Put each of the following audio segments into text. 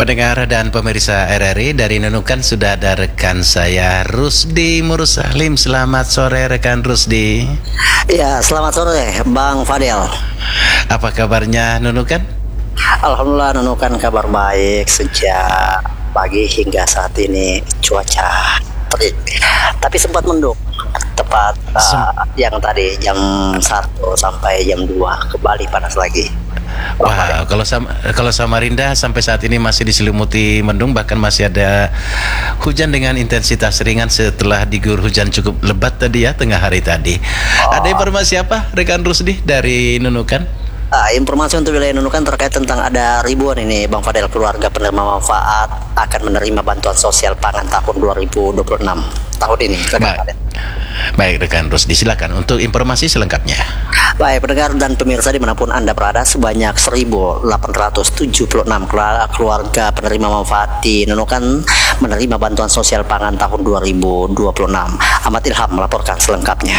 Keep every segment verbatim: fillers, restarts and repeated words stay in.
Pendengar dan pemirsa R R I, dari Nunukan sudah ada rekan saya Rusdi Mursalim. Selamat sore rekan Rusdi. Ya, selamat sore Bang Fadel. Apa kabarnya Nunukan? Alhamdulillah Nunukan kabar baik sejak pagi hingga saat ini. Cuaca terik, tapi sempat mendung. Tepat uh, yang tadi jam satu sampai jam dua kembali panas lagi. Wah, wow, kalau sama, kalau Samarinda sampai saat ini masih diselimuti mendung, bahkan masih ada hujan dengan intensitas ringan setelah diguyur hujan cukup lebat tadi ya, tengah hari tadi. Oh. Ada informasi apa rekan Rusdi dari Nunukan? Uh, informasi untuk wilayah Nunukan terkait tentang ada ribuan ini Bang Fadel keluarga penerima manfaat akan menerima bantuan sosial pangan tahun dua ribu dua puluh enam tahun ini. Baik. Baik rekan Rusdi, silakan untuk informasi selengkapnya. Baik pendengar dan pemirsa dimanapun Anda berada, sebanyak seribu delapan ratus tujuh puluh enam keluarga penerima manfaat di Nunukan menerima bantuan sosial pangan tahun dua ribu dua puluh enam. Ahmad Ilham melaporkan selengkapnya.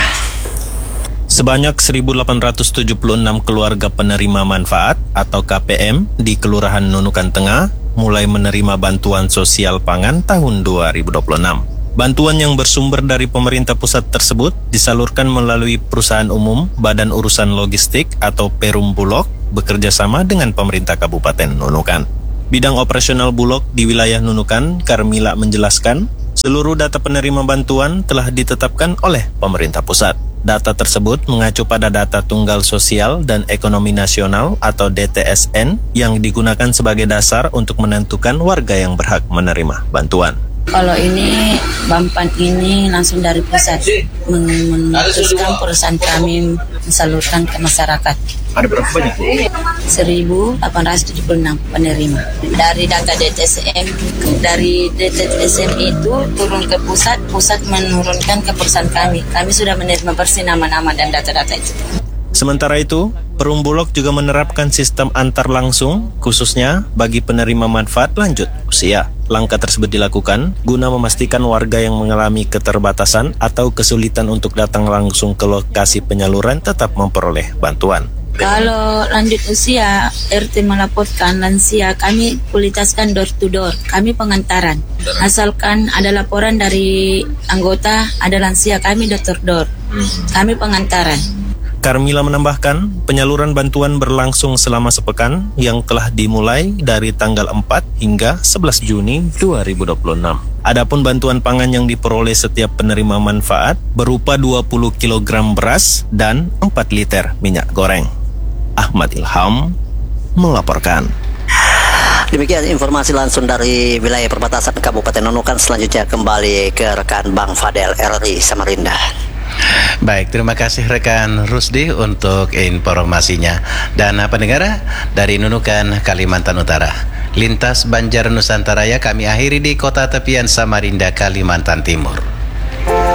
Sebanyak seribu delapan ratus tujuh puluh enam keluarga penerima manfaat atau K P M di Kelurahan Nunukan Tengah mulai menerima bantuan sosial pangan tahun dua ribu dua puluh enam. Bantuan yang bersumber dari pemerintah pusat tersebut disalurkan melalui perusahaan umum Badan Urusan Logistik atau Perum Bulog bekerja sama dengan pemerintah Kabupaten Nunukan. Bidang operasional Bulog di wilayah Nunukan, Karmila menjelaskan, seluruh data penerima bantuan telah ditetapkan oleh pemerintah pusat. Data tersebut mengacu pada data Tunggal Sosial dan Ekonomi Nasional atau D T S N yang digunakan sebagai dasar untuk menentukan warga yang berhak menerima bantuan. Kalau ini Bampan ini langsung dari pusat memutuskan perusahaan kami mensalurkan ke masyarakat. Ada berapa banyak? seribu delapan ratus tujuh puluh enam penerima. Dari data D T S M, dari D T S M itu turun ke pusat, pusat menurunkan ke perusahaan kami. Kami sudah menerima bersih nama-nama dan data-data itu. Sementara itu, Perum Bulog juga menerapkan sistem antar langsung, khususnya bagi penerima manfaat lanjut usia. Langkah tersebut dilakukan guna memastikan warga yang mengalami keterbatasan atau kesulitan untuk datang langsung ke lokasi penyaluran tetap memperoleh bantuan. Kalau lanjut usia, R T melaporkan lansia, kami kualitaskan door to door, kami pengantaran. Asalkan ada laporan dari anggota, ada lansia, kami door to door, kami pengantaran. Karmila menambahkan, penyaluran bantuan berlangsung selama sepekan yang telah dimulai dari tanggal empat hingga sebelas Juni dua ribu dua puluh enam. Adapun bantuan pangan yang diperoleh setiap penerima manfaat berupa dua puluh kilogram beras dan empat liter minyak goreng. Ahmad Ilham melaporkan. Demikian informasi langsung dari wilayah perbatasan Kabupaten Nunukan. Selanjutnya kembali ke rekan Bang Fadel R R I Samarinda. Baik, terima kasih rekan Rusdi untuk informasinya. Dan pendengar dari Nunukan, Kalimantan Utara, lintas Banjar Nusantara, kami akhiri di kota tepian Samarinda, Kalimantan Timur.